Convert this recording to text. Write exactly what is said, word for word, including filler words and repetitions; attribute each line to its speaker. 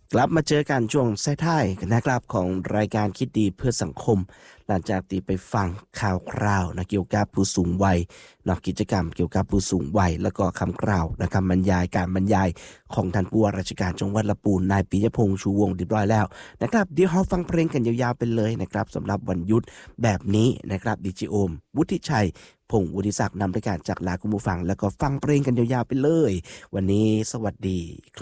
Speaker 1: กลับมาเจอกันช่วงท้ายๆนะครับของรายการคิดดีเพื่อสังคมหลังจากที่ไปฟังข่าวคราวนะเกี่ยวกับผู้สูงวัยนอกกิจกรรมเกี่ยวกับผู้สูงวัยแล้วก็คำกล่าวนะคำบรรยายการบรรยายของท่านผู้ว่าราชการจังหวัดลำพูนนายปิยพงษ์ชูวงศ์เรียบร้อยแล้วนะครับเดี๋ยวเราฟังเพลงกันยาวๆไปเลยนะครับสำหรับวันหยุดแบบนี้นะครับดีเจโอมวุฒิชัยพงศ์วุฒิศักดิ์นำรายการจากลาคุณผู้ฟังแล้วก็ฟังเพลงกันยาวๆไปเลยวันนี้สวัสดี